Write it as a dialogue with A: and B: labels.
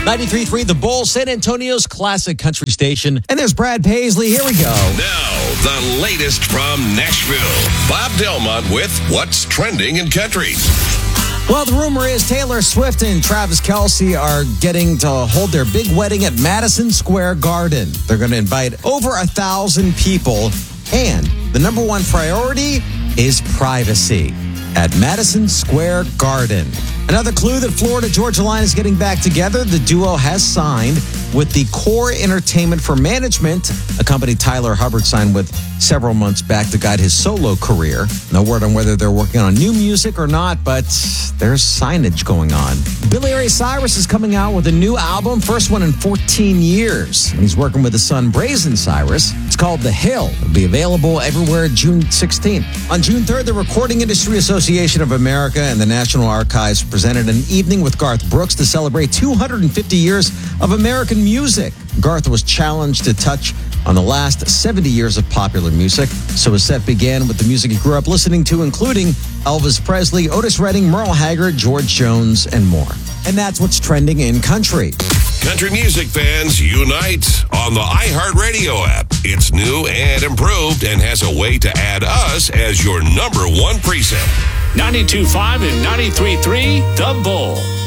A: 93.3 The Bull, San Antonio's classic country station. And there's Brad Paisley. Here we go.
B: Now, the latest from Nashville. Bob Delmont with What's Trending in Country.
A: Well, the rumor is Taylor Swift and Travis Kelce are getting to hold their big wedding at Madison Square Garden. They're going to invite over 1,000 people. And the number one priority is privacy at Madison Square Garden. Another clue that Florida-Georgia Line is getting back together. The duo has signed with the Core Entertainment for Management, a company Tyler Hubbard signed with several months back to guide his solo career. No word on whether they're working on new music or not, but there's signage going on. Billy Ray Cyrus is coming out with a new album, first one in 14 years. And he's working with his son, Brazen Cyrus. It's called The Hill. It'll be available everywhere June 16th. On June 3rd, the Recording Industry Association of America and the National Archives presented an evening with Garth Brooks to celebrate 250 years of American music. Garth was challenged to touch on the last 70 years of popular music. So his set began with the music he grew up listening to, including Elvis Presley, Otis Redding, Merle Haggard, George Jones, and more. And that's what's trending in country.
B: Country music fans unite on the iHeartRadio app. It's new and improved and has a way to add us as your number one preset.
C: 92.5 and 93.3 The Bull.